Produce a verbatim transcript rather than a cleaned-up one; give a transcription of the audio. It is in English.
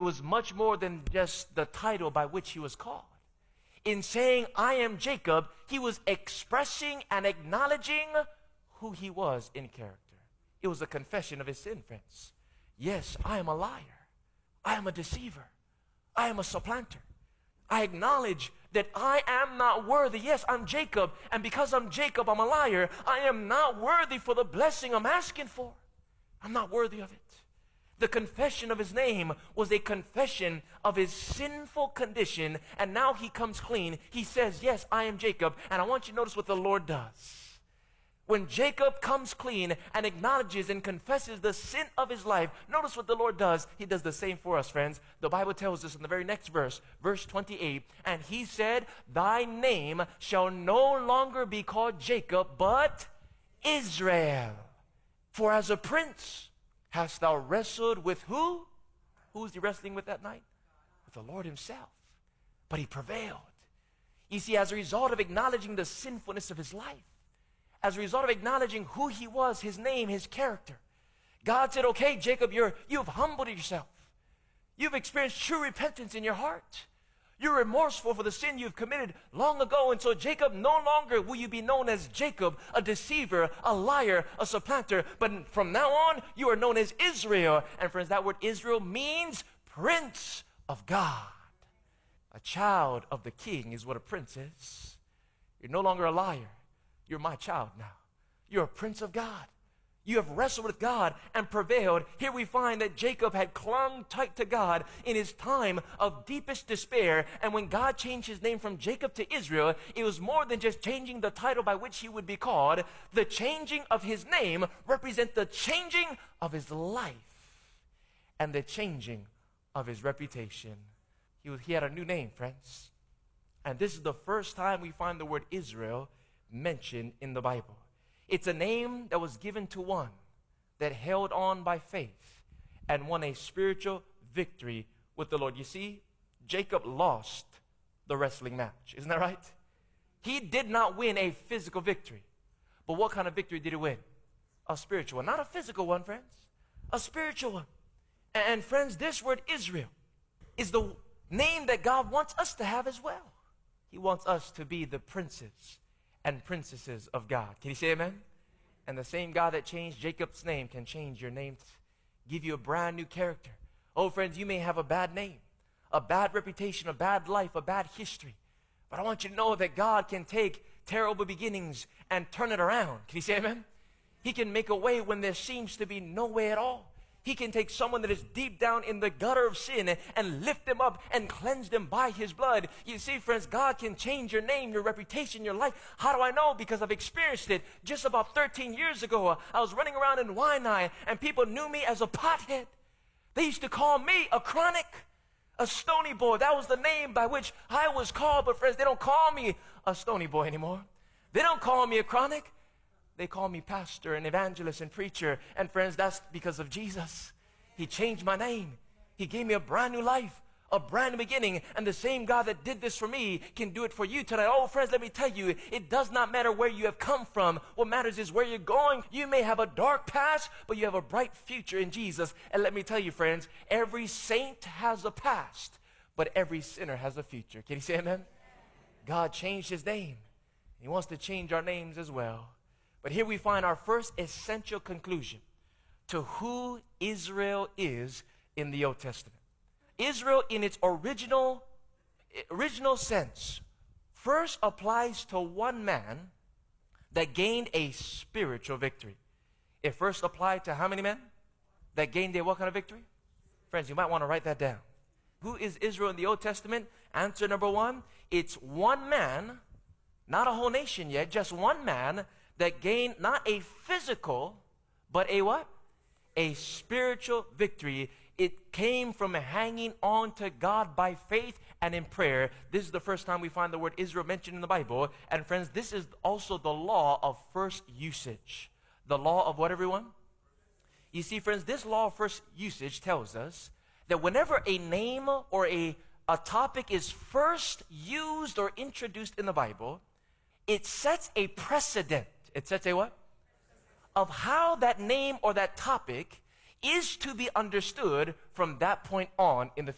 was much more than just the title by which he was called. In saying, I am Jacob, he was expressing and acknowledging who he was in character. It was a confession of his sin, friends. Yes, I am a liar. I am a deceiver. I am a supplanter. I acknowledge that I am not worthy. Yes, I'm Jacob, and because I'm Jacob, I'm a liar. I am not worthy for the blessing I'm asking for. I'm not worthy of it. The confession of his name was a confession of his sinful condition, and now he comes clean. He says, yes, I am Jacob, and I want you to notice what the Lord does. When Jacob comes clean and acknowledges and confesses the sin of his life, notice what the Lord does. He does the same for us, friends. The Bible tells us in the very next verse, verse twenty-eight, and he said, thy name shall no longer be called Jacob, but Israel. For as a prince hast thou wrestled with who? Who was he wrestling with that night? With the Lord himself. But he prevailed. You see, as a result of acknowledging the sinfulness of his life, as a result of acknowledging who he was, his name, his character, God said, okay, Jacob, you're, you've humbled yourself. You've experienced true repentance in your heart. You're remorseful for the sin you've committed long ago. And so, Jacob, no longer will you be known as Jacob, a deceiver, a liar, a supplanter. But from now on, you are known as Israel. And friends, that word Israel means Prince of God. A child of the King is what a prince is. You're no longer a liar. You're my child now. You're a prince of God. You have wrestled with God and prevailed. Here we find that Jacob had clung tight to God in his time of deepest despair. And when God changed his name from Jacob to Israel, it was more than just changing the title by which he would be called. The changing of his name represents the changing of his life and the changing of his reputation. He, was, he had a new name, friends. And this is the first time we find the word Israel mentioned in the Bible. It's a name that was given to one that held on by faith and won a spiritual victory with the Lord. You see, Jacob lost the wrestling match. Isn't that right? He did not win a physical victory. But what kind of victory did he win? A spiritual one. Not a physical one, friends. A spiritual one. And friends, this word Israel is the name that God wants us to have as well. He wants us to be the princes and princesses of God. Can you say amen? And the same God that changed Jacob's name can change your name, give you a brand new character. Oh, friends, you may have a bad name, a bad reputation, a bad life, a bad history. But I want you to know that God can take terrible beginnings and turn it around. Can you say amen? He can make a way when there seems to be no way at all. He can take someone that is deep down in the gutter of sin and lift them up and cleanse them by his blood. You see, friends, God can change your name, your reputation, your life. How do I know? Because I've experienced it. Just about thirteen years ago, I was running around in Waianae and people knew me as a pothead. They used to call me a chronic, a stony boy. That was the name by which I was called. But friends, they don't call me a stony boy anymore. They don't call me a chronic. They call me pastor and evangelist and preacher. And friends, that's because of Jesus. He changed my name. He gave me a brand new life, a brand new beginning. And the same God that did this for me can do it for you tonight. Oh, friends, let me tell you, it does not matter where you have come from. What matters is where you're going. You may have a dark past, but you have a bright future in Jesus. And let me tell you, friends, every saint has a past, but every sinner has a future. Can you say amen? God changed his name. He wants to change our names as well. But here we find our first essential conclusion to who Israel is in the Old Testament. Israel in its original, original sense first applies to one man that gained a spiritual victory. It first applied to how many men? That gained a what kind of victory? Friends, you might want to write that down. Who is Israel in the Old Testament? Answer number one, it's one man, not a whole nation yet, just one man that gained not a physical, but a what? A spiritual victory. It came from hanging on to God by faith and in prayer. This is the first time we find the word Israel mentioned in the Bible. And friends, this is also the law of first usage. The law of what, everyone? You see, friends, this law of first usage tells us that whenever a name or a, a topic is first used or introduced in the Bible, it sets a precedent. It sets a what? Of how that name or that topic is to be understood from that point on in the